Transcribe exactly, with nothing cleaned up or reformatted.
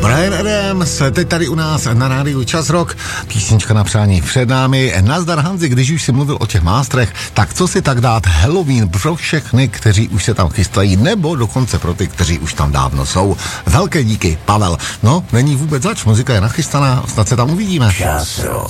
Bryan Adams, teď tady u nás na rádiu Čas Rock, písnička na přání před námi. Nazdar Hanzi, když už si mluvil o těch mástrech, tak co si tak dát Halloween pro všechny, kteří už se tam chystají, nebo dokonce pro ty, kteří už tam dávno jsou. Velké díky, Pavel. No, není vůbec zač, muzika je nachystaná, snad se tam uvidíme. Čas Rock.